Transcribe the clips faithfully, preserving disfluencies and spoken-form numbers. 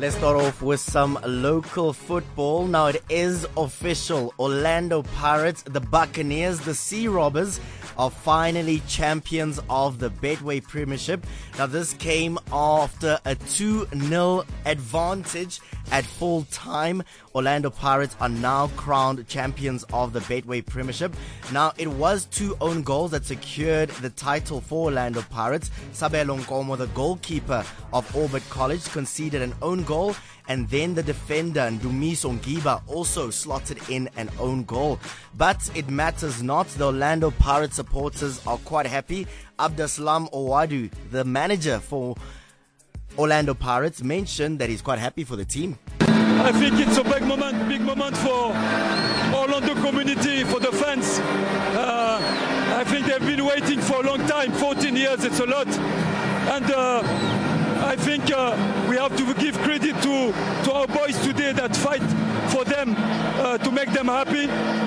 Let's start off with some local football. Now it is official. Orlando Pirates, the Buccaneers, the Sea Robbers are finally champions of the Betway Premiership. Now this came after a two nil advantage at full time. Orlando Pirates are now crowned champions of the Betway Premiership. Now it was two own goals that secured the title for Orlando Pirates. Sabelo Nkomo, the goalkeeper of Orbit College, conceded an own goal, and then the defender Ndumiso Ngiba also slotted in an own goal. But it matters not. The Orlando Pirates supporters are quite happy. Abdeslam Owadu, the manager for Orlando Pirates, mentioned that he's quite happy for the team. I think it's a big moment, big moment for Orlando community, for the fans. Uh, I think they've been waiting for a long time, fourteen years, it's a lot. And uh, I think uh, we have to give credit to, to our boys today that fight for them, uh, to make them happy.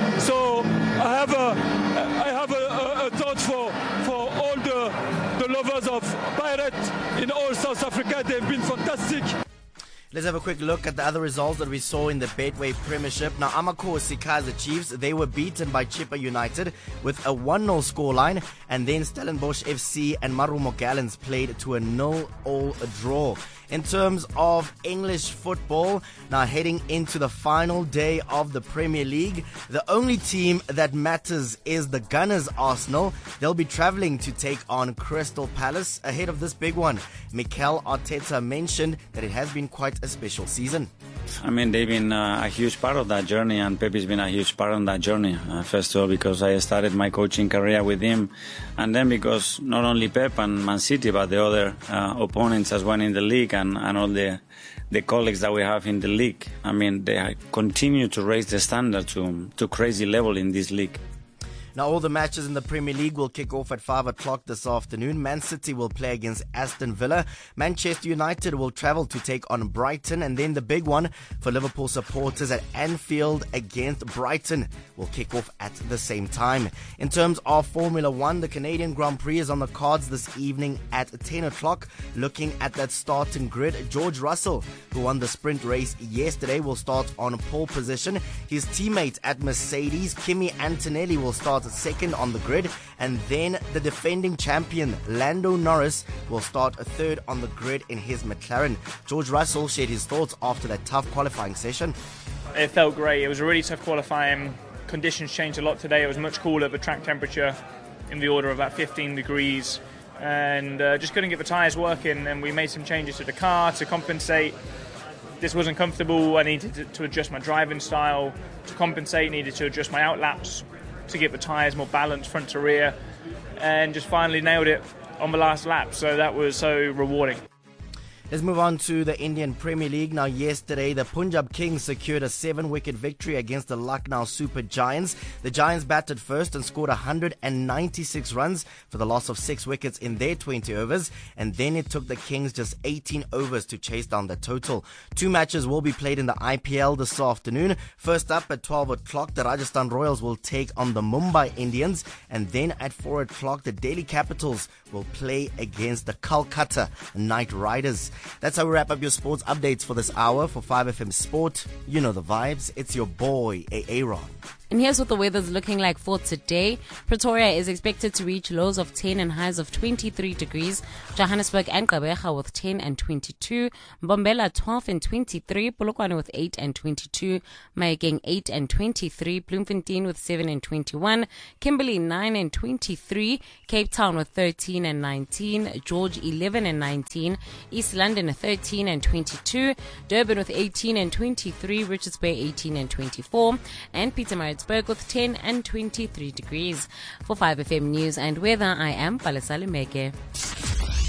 So I have a, I have a, a, a thought for, for all the, the lovers of Pirates in all South Africa. They've been fantastic. Let's have a quick look at the other results that we saw in the Betway Premiership. Now, Amakhosi Kaizer Chiefs, they were beaten by Chippa United with a one nil scoreline. And then Stellenbosch F C and Marumo Gallants played to a nil all draw. In terms of English football, now heading into the final day of the Premier League, the only team that matters is the Gunners Arsenal. They'll be travelling to take on Crystal Palace ahead of this big one. Mikel Arteta mentioned that it has been quite a special season. I mean, they've been uh, a huge part of that journey, and Pepe's been a huge part of that journey. Uh, first of all, because I started my coaching career with him, and then because not only Pep and Man City, but the other uh, opponents as well in the league, and, and all the the colleagues that we have in the league. I mean, they continue to raise the standard to to crazy level in this league. Now, all the matches in the Premier League will kick off at five o'clock this afternoon. Man City will play against Aston Villa. Manchester United will travel to take on Brighton. And then the big one for Liverpool supporters at Anfield against Brighton will kick off at the same time. In terms of Formula One, the Canadian Grand Prix is on the cards this evening at ten o'clock. Looking at that starting grid, George Russell, who won the sprint race yesterday, will start on pole position. His teammate at Mercedes, Kimi Antonelli, will start second on the grid, and then the defending champion Lando Norris will start third on the grid in his McLaren. George Russell shared his thoughts after that tough qualifying session. It felt great. It was a really tough qualifying. Conditions changed a lot today. It was much cooler, but track temperature in the order of about fifteen degrees, and uh, just couldn't get the tyres working, and we made some changes to the car to compensate. This wasn't comfortable. I needed to, to adjust my driving style to compensate, needed to adjust my outlaps to get the tyres more balanced front to rear, and just finally nailed it on the last lap. So that was so rewarding. Let's move on to the Indian Premier League. Now, yesterday, the Punjab Kings secured a seven-wicket victory against the Lucknow Super Giants. The Giants batted first and scored one hundred ninety-six runs for the loss of six wickets in their twenty overs. And then it took the Kings just eighteen overs to chase down the total. Two matches will be played in the I P L this afternoon. First up at twelve o'clock, the Rajasthan Royals will take on the Mumbai Indians. And then at four o'clock, the Delhi Capitals will play against the Kolkata Knight Riders. That's how we wrap up your sports updates for this hour. For five F M Sport, you know the vibes. It's your boy, Aaron. And here's what the weather's looking like for today. Pretoria is expected to reach lows of ten and highs of twenty-three degrees. Johannesburg and Gqeberha with ten and twenty-two. Mbombela twelve and twenty-three. Polokwane with eight and twenty-two. Mahikeng eight and twenty-three. Bloemfontein with seven and twenty-one. Kimberley nine and twenty-three. Cape Town with thirteen and nineteen. George eleven and nineteen. East London thirteen and twenty-two. Durban with eighteen and twenty-three. Richards Bay eighteen and twenty-four. And Pietermaritzburg with ten and twenty-three degrees. For five F M News and Weather, I am Palesale Meke.